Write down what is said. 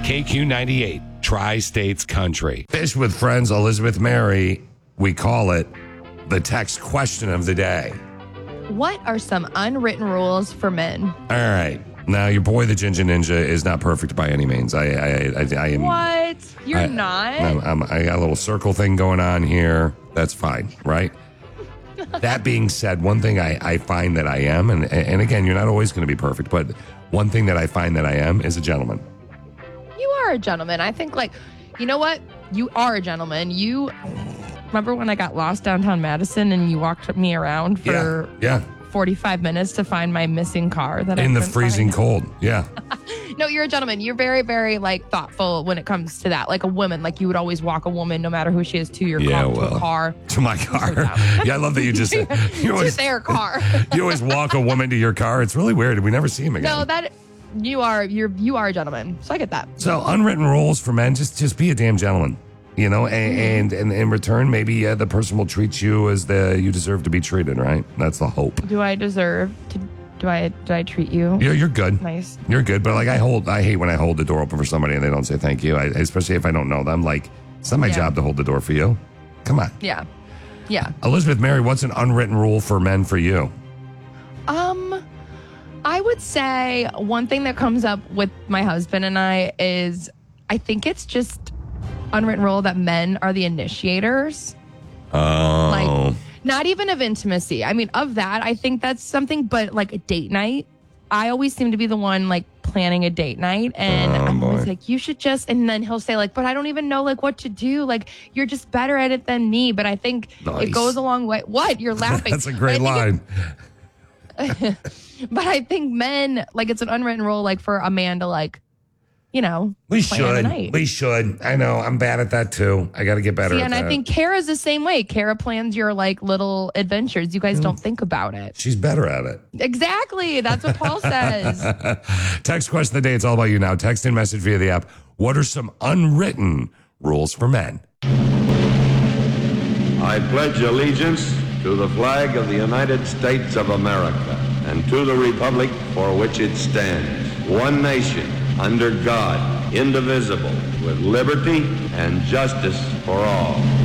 KQ98, Tri-States Country. Fish with Friends, Elizabeth Mary. We call it the text question of the day. What are some unwritten rules for men? All right. Now, your boy, the Ginger Ninja, is not perfect by any means. I am. What? You're not? I got a little circle thing going on here. That's fine, right? That being said, one thing I find that I am, and again, you're not always going to be perfect, but one thing that I find that I am is a gentleman. You are a gentleman. I think, you know what? You are a gentleman. You remember when I got lost downtown Madison and you walked me around for 45 minutes to find my missing car that in the freezing cold. Yeah. No, you're a gentleman. You're very, very thoughtful when it comes to that. Like a woman, you would always walk a woman, no matter who she is, to your car, to a car. To my car. Yeah, I love that you just said you always, to their car. You always walk a woman to your car. It's really weird. We never see him again. No, you are a gentleman. So I get that. So unwritten rules for men, just be a damn gentleman. You know, and in return, maybe the person will treat you as you deserve to be treated, right? That's the hope. Do I deserve to? Do I treat you? You're good. Nice. You're good, but I hate when I hold the door open for somebody and they don't say thank you. Especially if I don't know them. It's not my job to hold the door for you. Come on. Yeah. Elizabeth Mary, what's an unwritten rule for men for you? I would say one thing that comes up with my husband and I is I think it's just unwritten rule that men are the initiators. Oh. Not even of intimacy. I mean, of that, I think that's something, but a date night, I always seem to be the one planning a date night. And I'm always you should just, and then he'll say but I don't even know what to do. You're just better at it than me. But I think it goes a long way. What? You're laughing. That's a great line. But I think men, it's an unwritten rule, for a man to we should. I know. I'm bad at that too. I got to get better at that. And I think Kara's the same way. Kara plans your little adventures. You guys don't think about it. She's better at it. Exactly. That's what Paul says. Text question of the day. It's all about you now. Text and message via the app. What are some unwritten rules for men? I pledge allegiance to the flag of the United States of America and to the republic for which it stands, one nation, under God, indivisible, with liberty and justice for all.